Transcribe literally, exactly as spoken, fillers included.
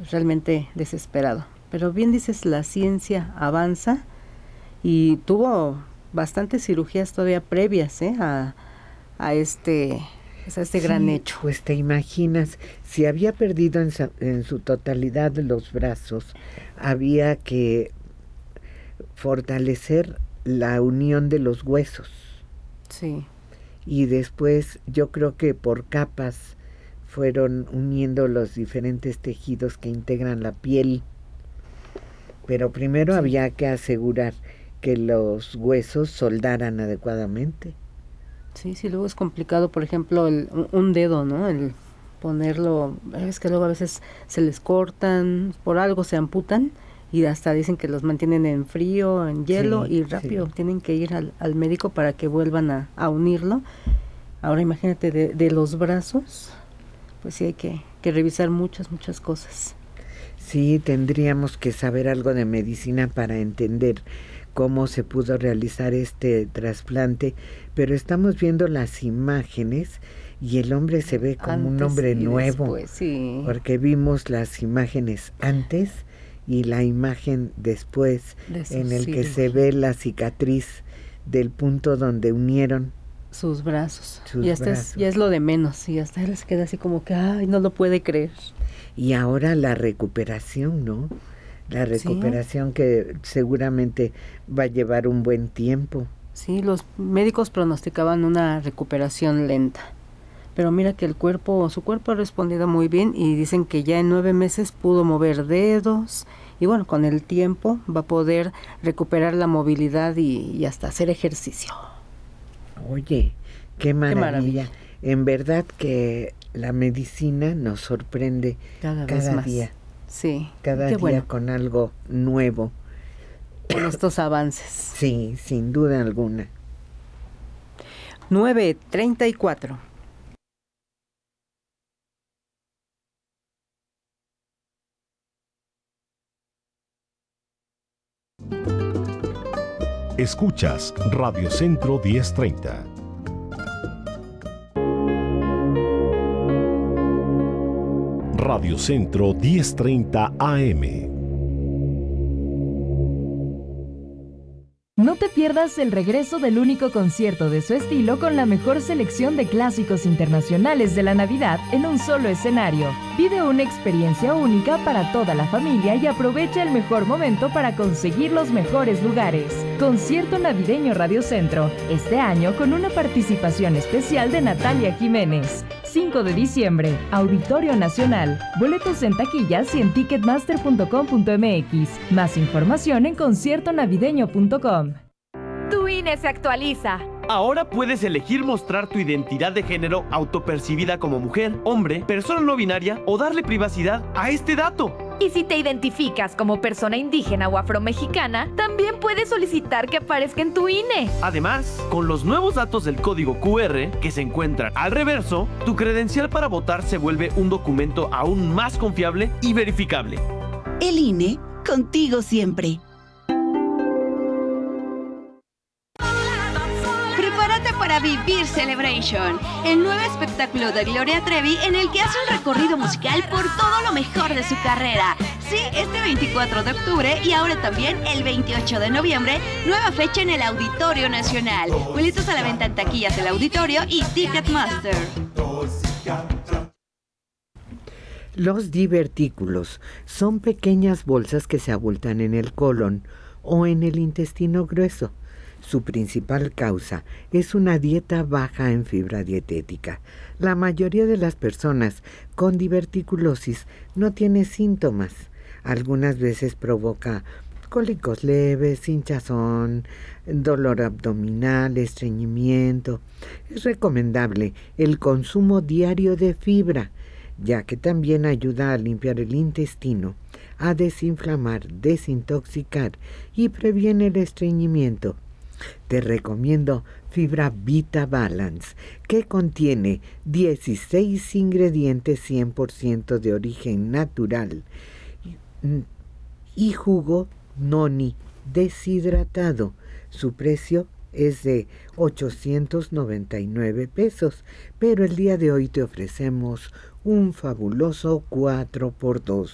pues, realmente desesperado. Pero bien dices, la ciencia avanza y tuvo bastantes cirugías todavía previas, ¿eh? a, a este, pues, a este sí, gran hecho. Pues te imaginas, si había perdido en su, en su totalidad los brazos, había que fortalecer la unión de los huesos. Sí. Y después yo creo que por capas fueron uniendo los diferentes tejidos que integran la piel. Pero primero sí. había que asegurar que los huesos soldaran adecuadamente. Sí, sí, luego es complicado, por ejemplo, el, un dedo, ¿no? El ponerlo, es que luego a veces se les cortan, por algo se amputan y hasta dicen que los mantienen en frío, en hielo, sí, y rápido sí. tienen que ir al, al médico para que vuelvan a, a unirlo. Ahora imagínate, de, de los brazos, pues sí hay que, que revisar muchas, muchas cosas. Sí, tendríamos que saber algo de medicina para entender cómo se pudo realizar este trasplante, pero estamos viendo las imágenes y el hombre se ve como antes un hombre nuevo, después, sí. porque vimos las imágenes antes y la imagen después, de en el cirugía. Que se ve la cicatriz del punto donde unieron sus brazos. Sus y hasta brazos. Es, ya es lo de menos, y hasta él se queda así como que, ay, no lo puede creer. Y ahora la recuperación, ¿no? La recuperación sí. que seguramente va a llevar un buen tiempo. Sí, los médicos pronosticaban una recuperación lenta. Pero mira que el cuerpo, su cuerpo ha respondido muy bien y dicen que ya en nueve meses pudo mover dedos y bueno, con el tiempo va a poder recuperar la movilidad y, y hasta hacer ejercicio. Oye, qué maravilla. Qué maravilla. En verdad que la medicina nos sorprende cada, cada vez más. día. Sí. Cada qué día bueno. Con algo nuevo. Con estos avances. Sí, sin duda alguna. nueve treinta y cuatro. Escuchas Radio Centro diez treinta. Radio Centro diez treinta A M. No te pierdas el regreso del único concierto de su estilo con la mejor selección de clásicos internacionales de la Navidad en un solo escenario. Vive una experiencia única para toda la familia y aprovecha el mejor momento para conseguir los mejores lugares. Concierto Navideño Radio Centro, este año con una participación especial de Natalia Jiménez. cinco de diciembre, Auditorio Nacional. Boletos en taquillas y en ticketmaster punto com punto m x. Más información en concierto navideño punto com. Tu I N E se actualiza. Ahora puedes elegir mostrar tu identidad de género autopercibida como mujer, hombre, persona no binaria o darle privacidad a este dato. Y si te identificas como persona indígena o afromexicana, también puedes solicitar que aparezca en tu I N E. Además, con los nuevos datos del código Q R que se encuentran al reverso, tu credencial para votar se vuelve un documento aún más confiable y verificable. El I N E, contigo siempre. Para Vivir Celebration, el nuevo espectáculo de Gloria Trevi en el que hace un recorrido musical por todo lo mejor de su carrera. Sí, este veinticuatro de octubre y ahora también el veintiocho de noviembre, nueva fecha en el Auditorio Nacional. Boletos a la venta en taquillas del Auditorio y Ticketmaster. Los divertículos son pequeñas bolsas que se abultan en el colon o en el intestino grueso. Su principal causa es una dieta baja en fibra dietética. La mayoría de las personas con diverticulosis no tiene síntomas. Algunas veces provoca cólicos leves, hinchazón, dolor abdominal, estreñimiento. Es recomendable el consumo diario de fibra, ya que también ayuda a limpiar el intestino, a desinflamar, desintoxicar y previene el estreñimiento. Te recomiendo Fibra Vita Balance, que contiene dieciséis ingredientes cien por ciento de origen natural y jugo noni deshidratado. Su precio es de ochocientos noventa y nueve pesos, pero el día de hoy te ofrecemos un fabuloso cuatro por dos.